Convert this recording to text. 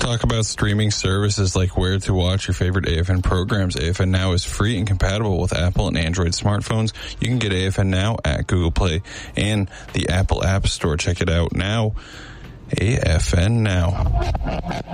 talk about streaming services like where to watch your favorite AFN programs. AFN Now is free and compatible with Apple and Android smartphones. You can get AFN Now at Google Play and the Apple App Store. Check it out now. AFN Now.